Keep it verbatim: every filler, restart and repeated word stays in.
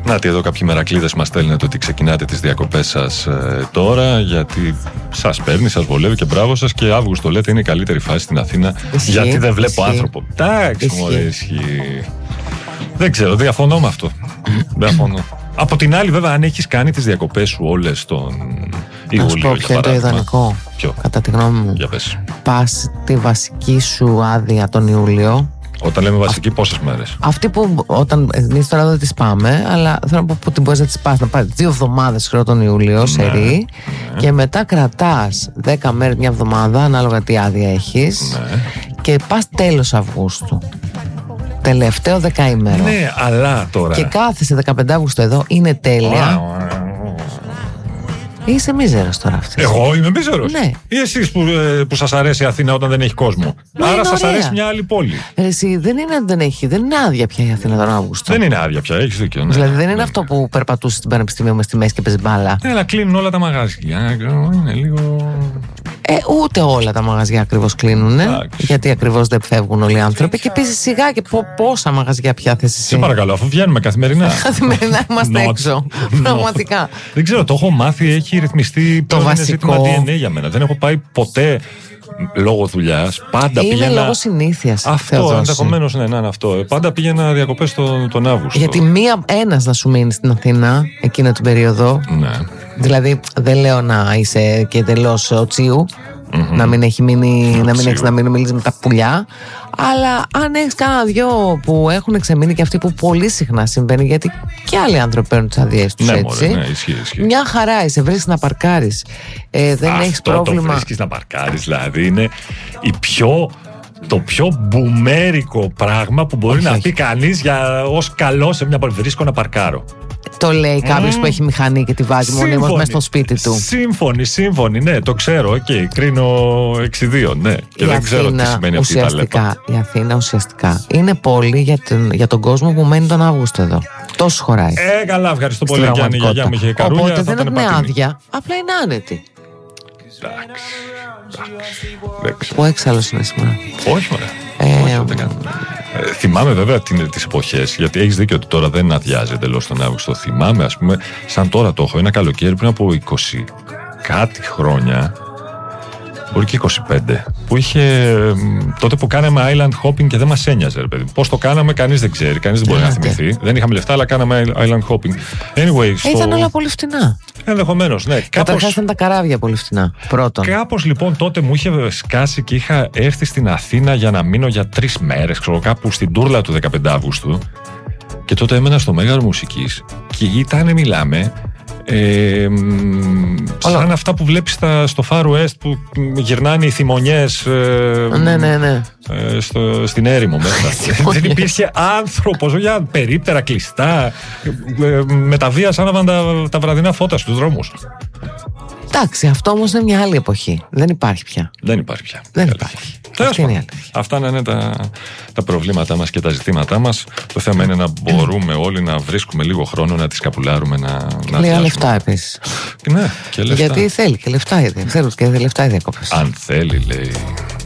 Να τι, εδώ κάποιοι μερακλείδες μας στέλνετε ότι ξεκινάτε τις διακοπές σας ε, τώρα, γιατί σας παίρνει, σας βολεύει και μπράβο σας. Και Αύγουστο λέτε είναι η καλύτερη φάση στην Αθήνα, Ισχύει, γιατί δεν βλέπω ισχύει. άνθρωπο. Εντάξει, μωρέ, ισχύει. Δεν ξέρω, διαφωνώ με αυτό. Διαφωνώ. Από την άλλη, βέβαια, αν έχεις κάνει τις διακοπές σου όλες τον Ιούλιο. Να σου πω ποιο είναι το ιδανικό. Ποιο? Κατά τη γνώμη μου. Για πες. Πας τη βασική σου άδεια τον Ιούλιο. Όταν λέμε βασική, πόσες μέρες? Αυτή που όταν εμείς τώρα δεν τις πάμε, αλλά θέλω να πω που την μπορείς να τις πας, να πάρεις δύο εβδομάδες χρόνο τον Ιούλιο, σερί, ναι. Και μετά κρατάς δέκα μέρες, μια εβδομάδα, ανάλογα τι άδεια έχεις, ναι. Και πας τέλος Αυγούστου. Τελευταίο δεκαήμερο. Ναι, αλλά τώρα. Και κάθεσαι δεκαπέντε Αυγούστου εδώ, είναι τέλεια. Είσαι μίζερος τώρα αυτή. Εγώ είμαι μίζερος. Ναι. Ή εσείς που, ε, που σας αρέσει η Αθήνα όταν δεν έχει κόσμο? Μα άρα σας ωραία. αρέσει μια άλλη πόλη. Εσύ δεν είναι ότι δεν έχει, δεν είναι άδεια πια η Αθήνα τον Αύγουστο. Δεν είναι άδεια πια, έχεις δίκιο. Ναι. Δηλαδή δεν είναι ναι. αυτό που περπατούσε στην Πανεπιστημίου μες στη μέση και παίζει μπάλα. Ναι, αλλά κλείνουν όλα τα μαγαζιά. Είναι λίγο. Ε, ούτε όλα τα μαγαζιά ακριβώς κλείνουν. Γιατί ακριβώς δεν φεύγουν όλοι οι άνθρωποι. Και επίσης σιγά και πο, πόσα μαγαζιά πια θες εσύ? Σε παρακαλώ, αφού βγαίνουμε καθημερινά. Καθημερινά είμαστε έξω. Πραγματικά. Δεν ξέρω, το έχω μάθει, έχει ρυθμιστεί. Το βασικό. Είναι ζήτημα ντι εν έι για μένα. Δεν έχω πάει ποτέ λόγω δουλειάς. Πάντα είναι πήγαινα. Λόγω συνήθειας. Αυτό, ενδεχομένως ναι, να είναι αυτό. Πάντα πήγαινα διακοπές τον, τον Αύγουστο. Γιατί μία, ένας να σου μείνει στην Αθήνα εκείνη την περίοδο. Ναι. Δηλαδή δεν λέω να είσαι και εντελώς οτσίου. Mm-hmm. Να μην έχει μείνει, να μην έχεις να μην μιλήσεις με τα πουλιά. Αλλά αν έχεις κάνα δυο που έχουν ξεμείνει και αυτοί που πολύ συχνά συμβαίνει, γιατί και άλλοι άνθρωποι παίρνουν τις αδειές τους, ναι, έτσι. Μωρέ, ναι, ισχύει, ισχύει. Μια χαρά είσαι, βρίσκεις να παρκάρεις. Ε, δεν Αυτό έχεις πρόβλημα. Το βρίσκεις να παρκάρεις, δηλαδή είναι η πιο, το πιο μπουμέρικο πράγμα που μπορεί όχι, να όχι. πει κανείς για ως καλό σε μια πόλη. Βρίσκω να παρκάρω. Το λέει κάποιος mm. που έχει μηχανή και τη βάζει μονίμως μέσα στο σπίτι του. Σύμφωνοι, σύμφωνοι, ναι, το ξέρω. Οκ, okay, κρίνω εξιδίων, ναι. Και η δεν Αθήνα, ξέρω τι σημαίνει αυτή η ταλέπα. Η Αθήνα ουσιαστικά είναι πόλη για τον, για τον κόσμο που μένει τον Αύγουστο εδώ. Τόσο χωράει. Ε, καλά, ευχαριστώ πολύ. Και αν η γιαγιά μου είχε καρούλια. Οπότε δεν είναι άδεια, απλά είναι άνετη. Εντάξει. Ο έξαλλος είναι σήμερα. Όχι, μωρέ. Όχι, ούτε καν. Ε, θυμάμαι βέβαια τις εποχές, γιατί έχεις δίκιο ότι τώρα δεν αδειάζει εντελώς τον Αύγουστο. Θυμάμαι, ας πούμε, σαν τώρα το έχω, ένα καλοκαίρι πριν από είκοσι κάτι χρόνια, μπορεί και είκοσι πέντε, που είχε τότε που κάναμε island hopping και δεν μας ένοιαζε, ρε παιδί. Πώς το κάναμε, κανείς δεν ξέρει, κανείς δεν μπορεί να θυμηθεί. Δεν είχαμε λεφτά, αλλά κάναμε island hopping. Anyway, στο... Ήταν όλα πολύ φτηνά. Ενδεχομένως, ναι. Καταρχάς κάπως... ήταν τα καράβια πολύ φτηνά. Πρώτον. Κάπως λοιπόν τότε μου είχε σκάσει και είχα έρθει στην Αθήνα για να μείνω για τρεις μέρες, ξέρω, κάπου στην τούρλα του δεκαπέντε Αυγούστου. Και τότε έμενα στο Μέγαρο Μουσικής και ήταν, μιλάμε, ε, σαν αυτά που βλέπεις στα, στο Far West που γυρνάνε οι θυμονιές ε, ναι, ναι, ναι. Ε, στο, στην έρημο μέσα. Δεν υπήρχε άνθρωπος, για περίπτερα κλειστά, ε, με τα βία άναβαν τα, τα βραδινά φώτα στους δρόμους. Εντάξει, αυτό όμως είναι μια άλλη εποχή. Δεν υπάρχει πια. Δεν υπάρχει πια. Δεν υπάρχει. Αυτή είναι αυτά να είναι τα, τα προβλήματά μας και τα ζητήματά μας. Το θέμα είναι να μπορούμε όλοι να βρίσκουμε λίγο χρόνο να τις καπουλάρουμε, να, να λίγα λεφτά επίσης. Ναι, και λεφτά. Γιατί θέλει και λεφτά ήδη. Θέλουν και λεφτά οι διακοπές. Αν θέλει, λέει.